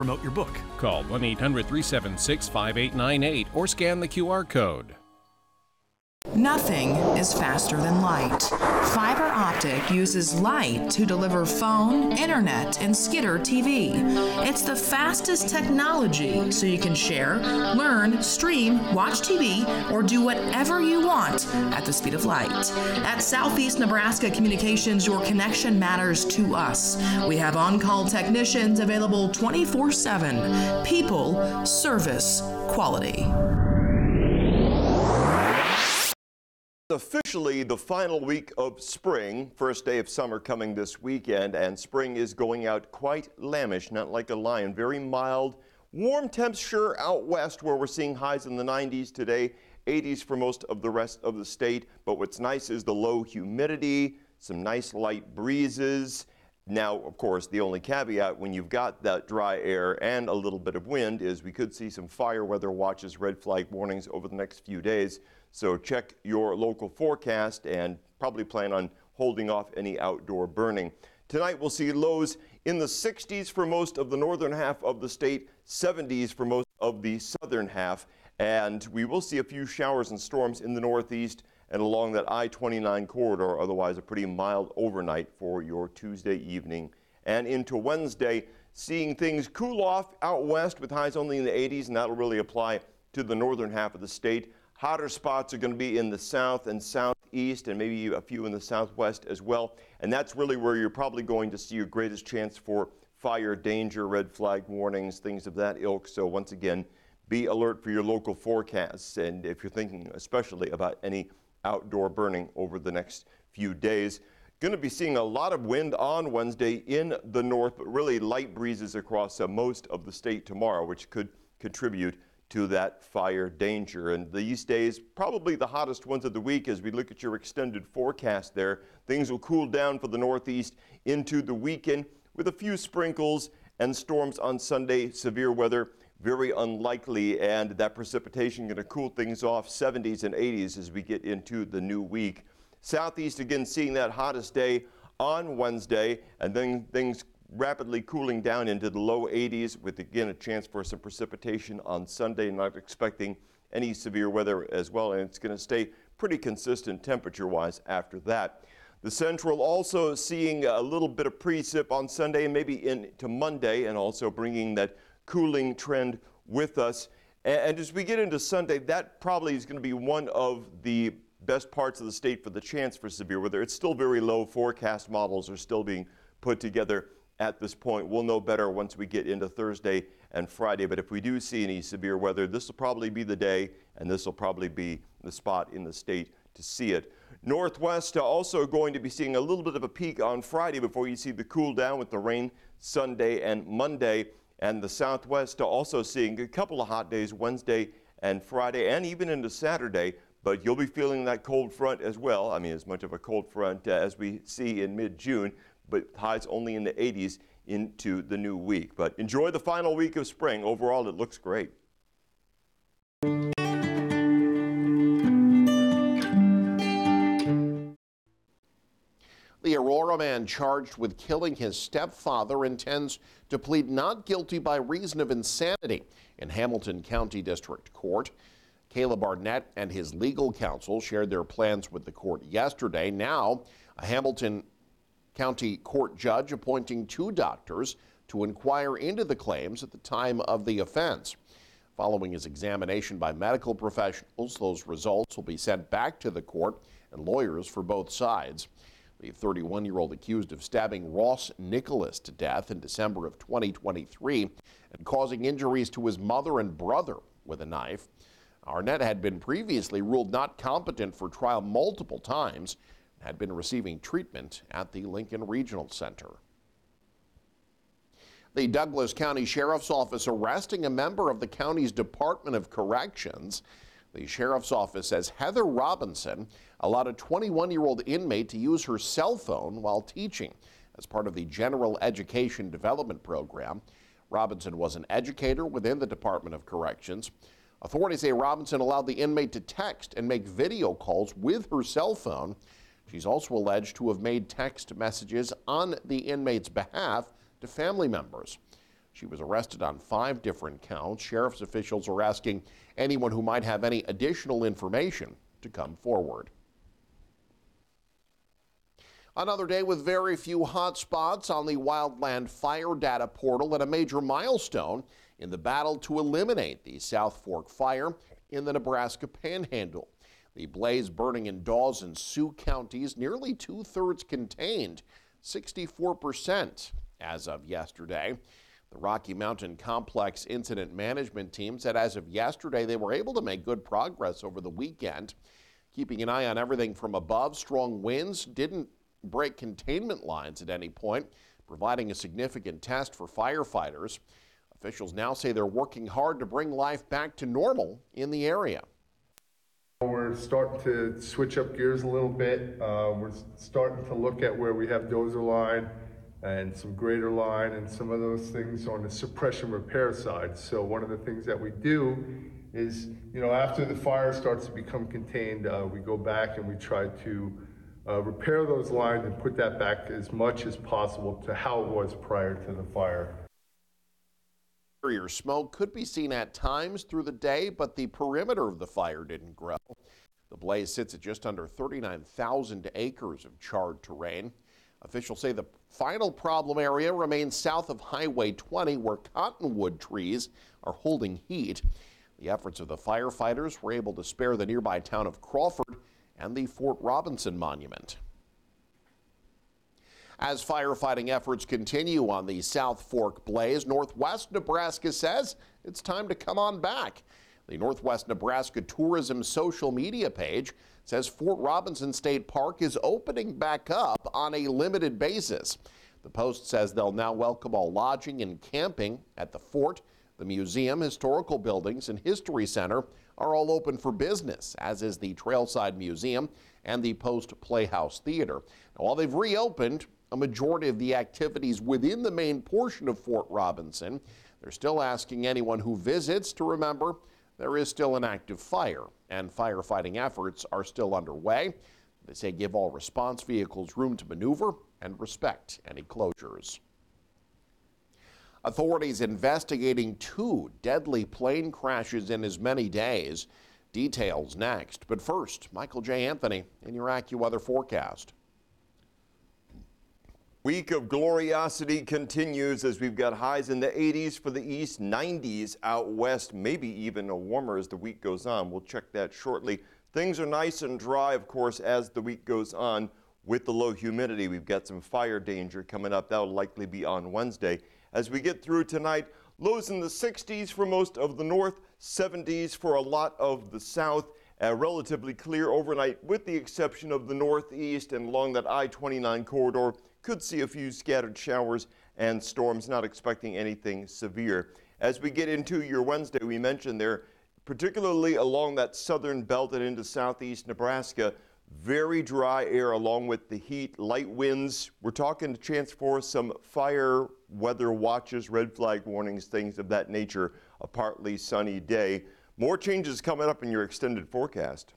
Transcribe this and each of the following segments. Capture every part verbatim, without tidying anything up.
Promote your book. Call one eight hundred, three seven six, five eight nine eight or scan the Q R code. Nothing is faster than light. Fiber optic uses light to deliver phone, internet, and Skidder T V. It's the fastest technology, so you can share, learn, stream, watch T V, or do whatever you want at the speed of light. At Southeast Nebraska Communications, your connection matters to us. We have on-call technicians available twenty-four seven. People, service, quality. Officially the final week of spring, first day of summer coming this weekend, and spring is going out quite lambish, not like a lion, very mild, warm temperature out west where we're seeing highs in the nineties today, eighties for most of the rest of the state. But what's nice is the low humidity, some nice light breezes. Now, of course, the only caveat when you've got that dry air and a little bit of wind is we could see some fire weather watches, red flag warnings over the next few days. So check your local forecast and probably plan on holding off any outdoor burning. Tonight we'll see lows in the sixties for most of the northern half of the state, seventies for most of the southern half, and we will see a few showers and storms in the northeast and along that I twenty-nine corridor, otherwise a pretty mild overnight for your Tuesday evening and into Wednesday, seeing things cool off out west with highs only in the eighties, and that'll really apply to the northern half of the state. Hotter spots are going to be in the south and southeast and maybe a few in the southwest as well. And that's really where you're probably going to see your greatest chance for fire danger, red flag warnings, things of that ilk. So once again, be alert for your local forecasts. And if you're thinking especially about any outdoor burning over the next few days, going to be seeing a lot of wind on Wednesday in the north, but really light breezes across uh, most of the state tomorrow, which could contribute to that fire danger. And these days, probably the hottest ones of the week as we look at your extended forecast there. Things will cool down for the northeast into the weekend with a few sprinkles and storms on Sunday. Severe weather, very unlikely, and that precipitation going to cool things off, seventies and eighties as we get into the new week. Southeast again seeing that hottest day on Wednesday, and then things rapidly cooling down into the low eighties with again a chance for some precipitation on Sunday. Not expecting any severe weather as well, and it's going to stay pretty consistent temperature wise after that. The central also seeing a little bit of precip on Sunday and maybe into Monday, and also bringing that cooling trend with us. And as we get into Sunday, that probably is going to be one of the best parts of the state for the chance for severe weather. It's still very low. Forecast models are still being put together at this point. We'll know better once we get into Thursday and Friday, but if we do see any severe weather, this will probably be the day, and this will probably be the spot in the state to see it. Northwest also going to be seeing a little bit of a peak on Friday before you see the cool down with the rain Sunday and Monday, and the Southwest also seeing a couple of hot days Wednesday and Friday and even into Saturday, but you'll be feeling that cold front as well. I mean, as much of a cold front uh, as we see in mid-June, but highs only in the eighties into the new week. But enjoy the final week of spring. Overall, it looks great. The Aurora man charged with killing his stepfather intends to plead not guilty by reason of insanity in Hamilton County District Court. Caleb Barnett and his legal counsel shared their plans with the court yesterday. Now, a Hamilton County Court judge appointing two doctors to inquire into the claims at the time of the offense. Following his examination by medical professionals, those results will be sent back to the court and lawyers for both sides. The thirty-one-year-old accused of stabbing Ross Nicholas to death in December of twenty twenty-three and causing injuries to his mother and brother with a knife. Arnett had been previously ruled not competent for trial multiple times, had been receiving treatment at the Lincoln Regional Center. The Douglas County Sheriff's Office arresting a member of the county's Department of Corrections. The Sheriff's Office says Heather Robinson allowed a twenty-one-year-old inmate to use her cell phone while teaching as part of the General Education Development Program. Robinson was an educator within the Department of Corrections. Authorities say Robinson allowed the inmate to text and make video calls with her cell phone. She's also alleged to have made text messages on the inmate's behalf to family members. She was arrested on five different counts. Sheriff's officials are asking anyone who might have any additional information to come forward. Another day with very few hot spots on the Wildland Fire Data Portal and a major milestone in the battle to eliminate the South Fork fire in the Nebraska Panhandle. The blaze burning in Dawes and Sioux counties, nearly two-thirds contained, sixty-four percent as of yesterday. The Rocky Mountain Complex Incident Management Team said as of yesterday they were able to make good progress over the weekend, keeping an eye on everything from above. Strong winds didn't break containment lines at any point, providing a significant test for firefighters. Officials now say they're working hard to bring life back to normal in the area. We're starting to switch up gears a little bit. Uh, we're starting to look at where we have dozer line and some grader line and some of those things on the suppression repair side. So one of the things that we do is, you know, after the fire starts to become contained, uh, we go back and we try to uh, repair those lines and put that back as much as possible to how it was prior to the fire. Interior smoke could be seen at times through the day, but the perimeter of the fire didn't grow. The blaze sits at just under thirty-nine thousand acres of charred terrain. Officials say the final problem area remains south of Highway twenty, where cottonwood trees are holding heat. The efforts of the firefighters were able to spare the nearby town of Crawford and the Fort Robinson Monument. As firefighting efforts continue on the South Fork blaze, Northwest Nebraska says it's time to come on back. The Northwest Nebraska Tourism social media page says Fort Robinson State Park is opening back up on a limited basis. The post says they'll now welcome all lodging and camping at the fort. The museum, historical buildings, and history center are all open for business, as is the Trailside Museum and the Post Playhouse Theater. Now, while they've reopened a majority of the activities within the main portion of Fort Robinson, they're still asking anyone who visits to remember there is still an active fire, and firefighting efforts are still underway. They say give all response vehicles room to maneuver and respect any closures. Authorities investigating two deadly plane crashes in as many days. Details next. But first, Michael J. Anthony in your AccuWeather forecast. Week of gloriosity continues as we've got highs in the eighties for the east, nineties out west, maybe even warmer as the week goes on. We'll check that shortly. Things are nice and dry, of course, as the week goes on with the low humidity. We've got some fire danger coming up. That'll likely be on Wednesday. As we get through tonight, lows in the sixties for most of the north, seventies for a lot of the south. Uh, relatively clear overnight with the exception of the northeast and along that I twenty-nine corridor. Could see a few scattered showers and storms, not expecting anything severe. As we get into your Wednesday, we mentioned there, particularly along that southern belt and into southeast Nebraska, very dry air along with the heat, light winds. We're talking a chance for some fire weather watches, red flag warnings, things of that nature, a partly sunny day. More changes coming up in your extended forecast.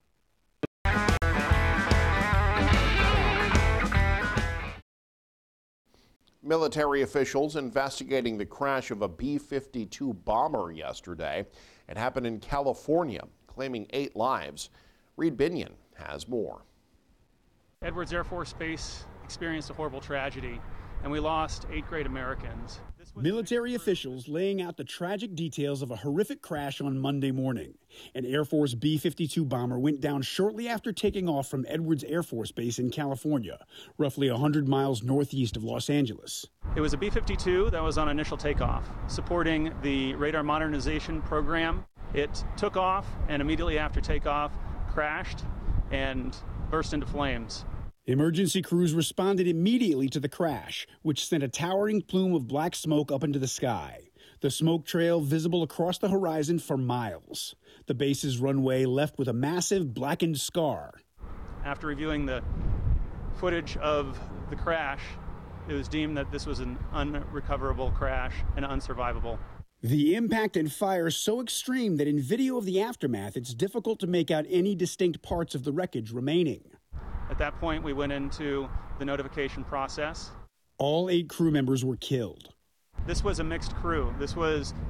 Military officials investigating the crash of a B fifty-two bomber yesterday. It happened in California, claiming eight lives. Reed Binion has more. Edwards Air Force Base experienced a horrible tragedy, and we lost eight great Americans. Military officials laying out the tragic details of a horrific crash on Monday morning. An Air Force B fifty-two bomber went down shortly after taking off from Edwards Air Force Base in California, roughly one hundred miles northeast of Los Angeles. It was a B fifty-two that was on initial takeoff, supporting the radar modernization program. It took off and immediately after takeoff crashed and burst into flames. Emergency crews responded immediately to the crash, which sent a towering plume of black smoke up into the sky. The smoke trail visible across the horizon for miles. The base's runway left with a massive blackened scar. After reviewing the footage of the crash, it was deemed that this was an unrecoverable crash and unsurvivable. The impact and fire so extreme that in video of the aftermath, it's difficult to make out any distinct parts of the wreckage remaining. At that point, we went into the notification process. All eight crew members were killed. This was a mixed crew. This was